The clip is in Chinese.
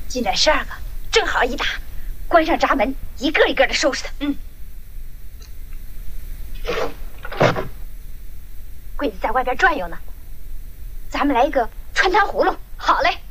进来12个，正好一打，关上闸门，一个一个的收拾他。柜子在外边转悠呢，咱们来一个穿糖葫芦。好嘞。